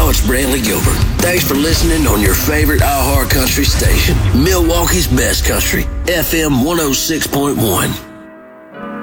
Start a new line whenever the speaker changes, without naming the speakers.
y'all, it's Brantley Gilbert. Thanks for listening on your favorite iHeart Country station, Milwaukee's Best Country, FM 106.1.